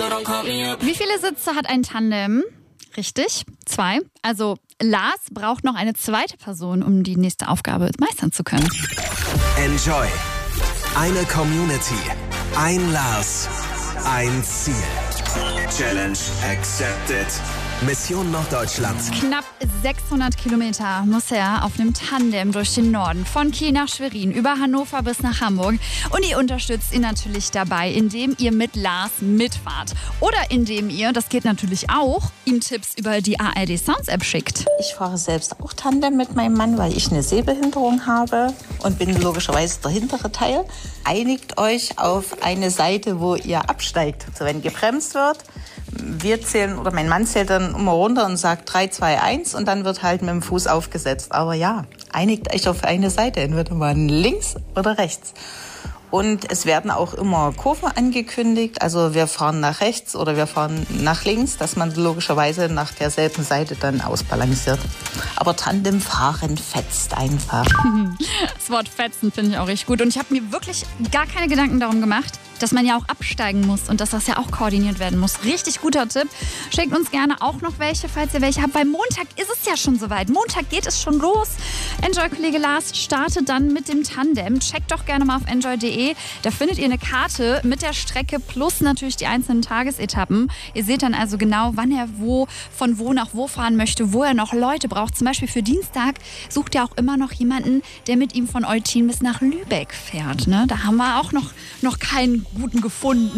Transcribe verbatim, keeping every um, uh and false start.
Wie viele Sitze hat ein Tandem? Richtig, zwei. Also Lars braucht noch eine zweite Person, um die nächste Aufgabe meistern zu können. Enjoy. Eine Community. Ein Lars. Ein Ziel. Challenge accepted. Mission Norddeutschland. Knapp sechshundert Kilometer muss er auf einem Tandem durch den Norden, von Kiel nach Schwerin, über Hannover bis nach Hamburg. Und ihr unterstützt ihn natürlich dabei, indem ihr mit Lars mitfahrt. Oder indem ihr, das geht natürlich auch, ihm Tipps über die A R D Sounds App schickt. Ich fahre selbst auch Tandem mit meinem Mann, weil ich eine Sehbehinderung habe und bin logischerweise der hintere Teil. Einigt euch auf eine Seite, wo ihr absteigt. Also wenn gebremst wird, wir zählen, oder mein Mann zählt dann immer runter und sagt drei, zwei, eins und dann wird halt mit dem Fuß aufgesetzt. Aber ja, einigt euch auf eine Seite, entweder mal links oder rechts. Und es werden auch immer Kurven angekündigt, also wir fahren nach rechts oder wir fahren nach links, dass man logischerweise nach derselben Seite dann ausbalanciert. Aber Tandemfahren fetzt einfach. Das Wort fetzen finde ich auch richtig gut. Und ich habe mir wirklich gar keine Gedanken darum gemacht, dass man ja auch absteigen muss und dass das ja auch koordiniert werden muss. Richtig guter Tipp. Schickt uns gerne auch noch welche, falls ihr welche habt. Weil Montag ist es ja schon soweit. Montag geht es schon los. Enjoy-Kollege Lars startet dann mit dem Tandem. Checkt doch gerne mal auf enjoy punkt de. Da findet ihr eine Karte mit der Strecke plus natürlich die einzelnen Tagesetappen. Ihr seht dann also genau, wann er wo, von wo nach wo fahren möchte, wo er noch Leute braucht. Zum Beispiel für Dienstag sucht er auch immer noch jemanden, der mit ihm von Eutin bis nach Lübeck fährt. Ne? Da haben wir auch noch, noch keinen guten gefunden.